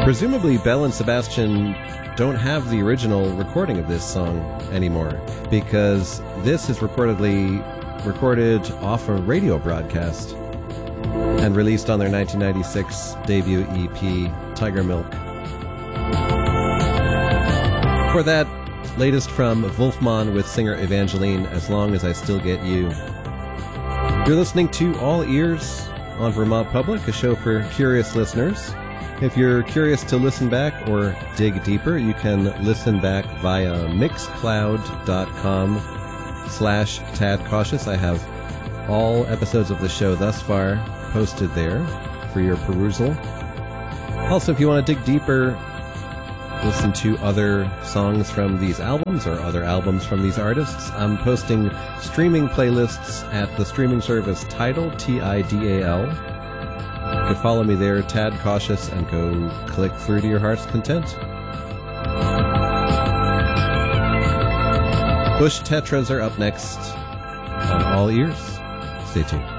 Presumably, Belle and Sebastian don't have the original recording of this song anymore, because this is reportedly recorded off a radio broadcast and released on their 1996 debut EP, Tiger Milk. For that, latest from Wolfman with singer Evangeline, As Long As I Still Get You. You're listening to All Ears on Vermont Public, a show for curious listeners. If you're curious to listen back or dig deeper, you can listen back via mixcloud.com/tadcautious. I have all episodes of the show thus far posted there for your perusal. Also, if you want to dig deeper, listen to other songs from these albums or other albums from these artists, I'm posting streaming playlists at the streaming service Tidal, Tidal. You can follow me there, Tad Cautious, and go click through to your heart's content. Bush Tetras are up next on All Ears. Stay tuned.